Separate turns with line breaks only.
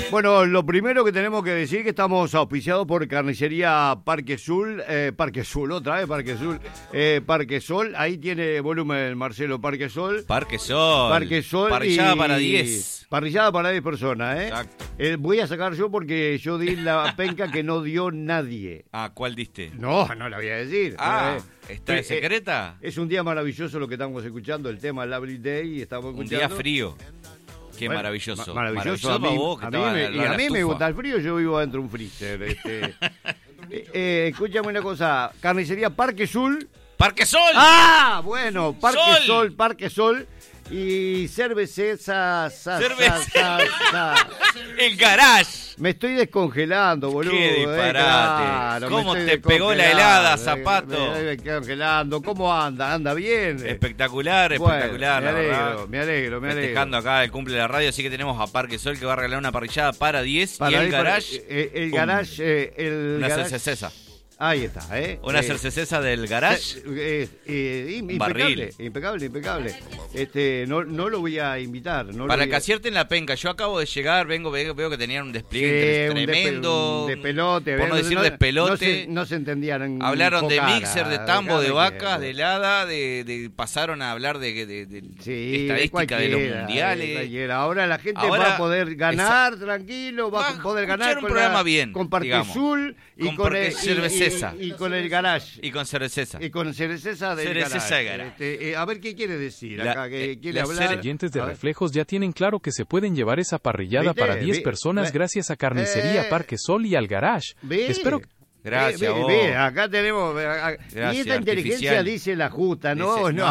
Bueno, lo primero que tenemos que decir es que estamos auspiciados por Carnicería Parque Sol, Parque Sol, ahí tiene volumen Marcelo, Parque Sol.
Parque Sol. Parrillada para 10.
Parrillada para 10 personas, ¿eh?
Exacto.
Voy a sacar yo porque yo di la penca que no dio nadie.
Ah, ¿cuál diste?
No la voy a decir.
¿Está secreta?
Es un día maravilloso lo que estamos escuchando, el tema Lovely Day, estamos escuchando.
Un día frío. Qué bueno, maravilloso.
Maravilloso a mí,
para vos,
a mí me gusta el frío, yo vivo adentro de un freezer. Escúchame una cosa, Carnicería Parque Sol.
¡Parque Sol!
¡Ah! Bueno, Parque Sol. Y cerveza.
El garage.
Me estoy descongelando, boludo.
Qué disparate.
Claro,
¿Cómo te pegó la helada, Zapato?
Me estoy descongelando. ¿Cómo anda? ¿Anda bien?
Espectacular.
Me alegro.
Festejando acá el cumple de la radio, así que tenemos a Parque Sol que va a regalar una parrillada para 10 y el garage. Una cerveza.
Ahí está,
Una cerveza del garage.
Impecable. No lo voy a invitar.
Para que acierten la penca. Yo acabo de llegar, veo que tenían un despliegue tremendo.
Un despelote.
Por no decir despelote.
No se entendían.
Hablaron de mixer, de tambo, de vacas, de helada, pasaron a hablar de estadística de los mundiales.
Ahora la gente va a poder ganar tranquilo, va a poder ganar
un programa bien,
con Parque Sol y con
cerveza.
Y con el garage.
Y con cerveza.
Y con cerveza del garage. A ver qué quiere decir acá, que quiere hablar.
Los oyentes de Reflejos ya tienen claro que se pueden llevar esa parrillada para 10 personas gracias a Carnicería Parque Sol y al garage. Espero que...
Gracias,
acá tenemos. Y esta inteligencia dice la justa, ¿no?